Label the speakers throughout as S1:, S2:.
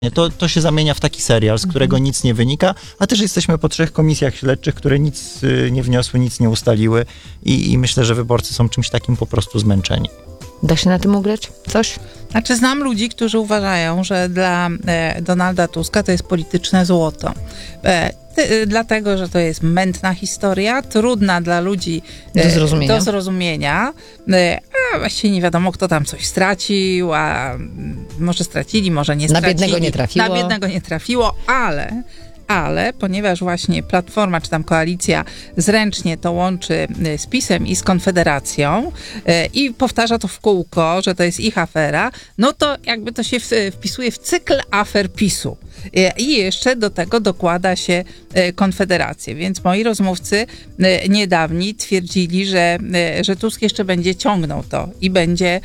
S1: To się zamienia w taki serial, z którego nic nie wynika, a też jesteśmy po 3 komisjach śledczych, które nic nie wniosły, nic nie ustaliły i myślę, że wyborcy są czymś takim po prostu zmęczeni.
S2: Da się na tym ugrać? Coś?
S3: Znaczy znam ludzi, którzy uważają, że dla Donalda Tuska to jest polityczne złoto. Dlatego, że to jest mętna historia, trudna dla ludzi do zrozumienia, a właściwie nie wiadomo, kto tam coś stracił, a może stracili, może nie stracili.
S2: Na biednego nie trafiło,
S3: ale ponieważ właśnie Platforma, czy tam koalicja zręcznie to łączy z PiS-em i z Konfederacją i powtarza to w kółko, że to jest ich afera, no to jakby to się wpisuje w cykl afer PiS-u. I jeszcze do tego dokłada się Konfederację. Więc moi rozmówcy niedawni twierdzili, że Tusk jeszcze będzie ciągnął to i będzie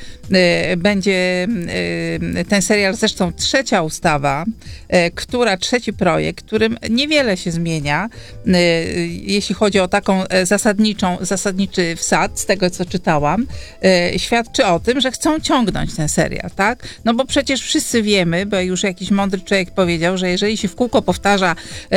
S3: ten serial, zresztą trzecia ustawa, trzeci projekt, którym niewiele się zmienia, jeśli chodzi o taką zasadniczy wsad, z tego co czytałam, świadczy o tym, że chcą ciągnąć ten serial, tak? No bo przecież wszyscy wiemy, bo już jakiś mądry człowiek powiedział, że jeżeli się w kółko powtarza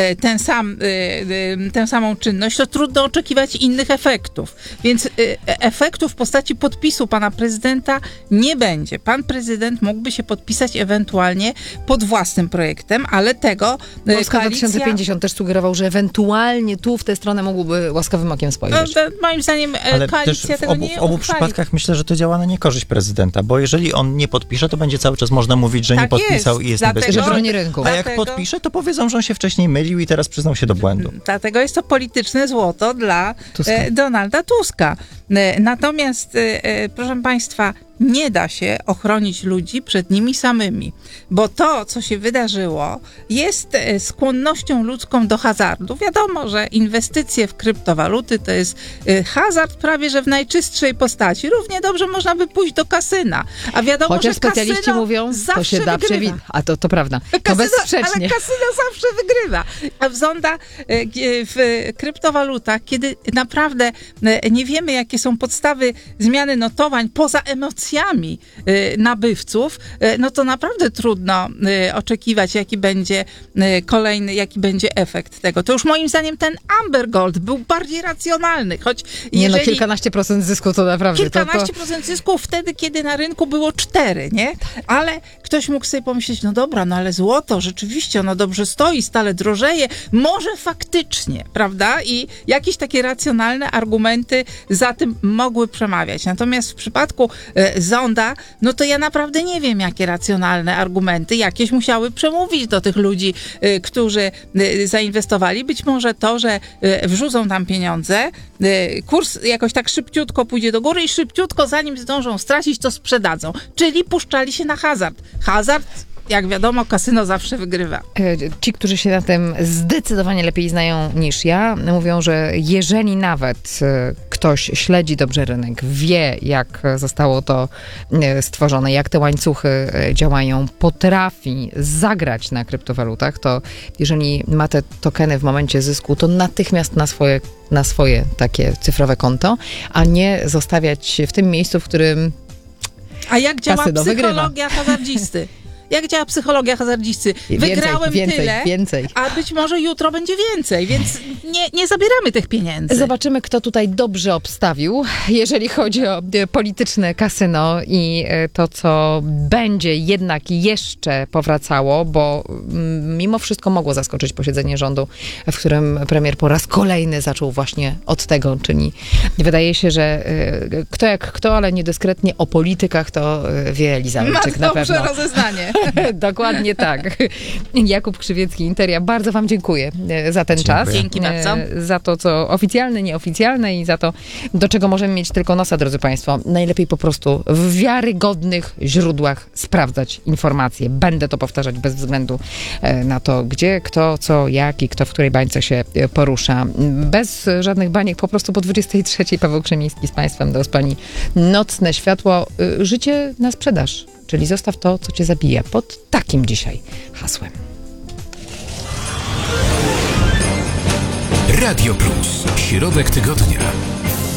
S3: tę samą czynność, to trudno oczekiwać innych efektów. Więc efektów w postaci podpisu pana prezydenta nie będzie. Pan prezydent mógłby się podpisać ewentualnie pod własnym projektem, ale tego
S2: Polska 2050 też sugerował, że ewentualnie tu w tę stronę mógłby łaskawym okiem spojrzeć.
S3: Moim zdaniem
S1: ale
S3: koalicja tego nie
S1: w obu przypadkach myślę, że to działa na niekorzyść prezydenta, bo jeżeli on nie podpisze, to będzie cały czas można mówić, że nie podpisał i jest niebezpieczny.
S2: Że broni rynku.
S1: A jak podpisze, to powiedzą, że on się wcześniej mylił i teraz przyznał się do błędu.
S3: Dlatego jest to polityczne złoto dla Donalda Tuska. Natomiast, proszę państwa, nie da się ochronić ludzi przed nimi samymi, bo to, co się wydarzyło, jest skłonnością ludzką do hazardu. Wiadomo, że inwestycje w kryptowaluty to jest hazard prawie, że w najczystszej postaci. Równie dobrze można by pójść do kasyna. A wiadomo,
S2: chociaż
S3: że
S2: specjaliści mówią, to się da przewidzieć. A to prawda. To bezsprzecznie.
S3: Ale kasyno zawsze wygrywa. A Zonda w kryptowalutach, kiedy naprawdę nie wiemy, jakie są podstawy zmiany notowań poza emocjami nabywców, no to naprawdę trudno oczekiwać, jaki będzie efekt tego. To już moim zdaniem ten Amber Gold był bardziej racjonalny, choć jeżeli...
S2: kilkanaście procent zysku to naprawdę...
S3: Kilkanaście procent zysku wtedy, kiedy na rynku było 4, nie? Ale ktoś mógł sobie pomyśleć, no dobra, no ale złoto rzeczywiście, ono dobrze stoi, stale drożeje, może faktycznie, prawda? I jakieś takie racjonalne argumenty za tym mogły przemawiać. Natomiast w przypadku Zonda, no to ja naprawdę nie wiem, jakie racjonalne argumenty jakieś musiały przemówić do tych ludzi, którzy zainwestowali. Być może to, że wrzucą tam pieniądze, kurs jakoś tak szybciutko pójdzie do góry i szybciutko, zanim zdążą stracić, to sprzedadzą. Czyli puszczali się na hazard. Hazard, jak wiadomo, kasyno zawsze wygrywa.
S2: Ci, którzy się na tym zdecydowanie lepiej znają niż ja, mówią, że jeżeli nawet ktoś śledzi dobrze rynek, wie, jak zostało to stworzone, jak te łańcuchy działają, potrafi zagrać na kryptowalutach, to jeżeli ma te tokeny w momencie zysku, to natychmiast na swoje takie cyfrowe konto, a nie zostawiać w tym miejscu, w którym
S3: A jak działa psychologia hazardzisty? Jak działa psychologia hazardzisty? Wygrałem
S2: więcej.
S3: A być może jutro będzie więcej, więc nie zabieramy tych pieniędzy.
S2: Zobaczymy, kto tutaj dobrze obstawił, jeżeli chodzi o polityczne kasyno i to, co będzie jednak jeszcze powracało, bo mimo wszystko mogło zaskoczyć posiedzenie rządu, w którym premier po raz kolejny zaczął właśnie od tego, czyli wydaje się, że kto jak kto, ale niedyskretnie o politykach to wie Eliza Olczyk na pewno.
S3: Ma dobrze rozeznanie.
S2: Dokładnie tak. Jakub Krzywiecki, Interia, bardzo wam dziękuję za ten czas.
S3: Dzięki bardzo.
S2: Za to, co oficjalne, nieoficjalne i za to, do czego możemy mieć tylko nosa, drodzy państwo. Najlepiej po prostu w wiarygodnych źródłach sprawdzać informacje. Będę to powtarzać bez względu na to, gdzie, kto, co, jak i kto w której bańce się porusza. Bez żadnych baniek, po prostu po 23:00 Paweł Krzemiński z państwem do pani Nocne światło. Życie na sprzedaż. Czyli zostaw to, co cię zabija. Pod takim dzisiaj hasłem.
S4: Radio Plus. Środek tygodnia.